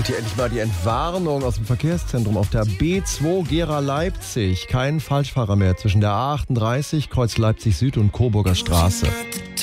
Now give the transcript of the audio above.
Und hier endlich mal die Entwarnung aus dem Verkehrszentrum auf der B2 Gera Leipzig. Kein Falschfahrer mehr zwischen der A38, Kreuz Leipzig Süd und Coburger Straße.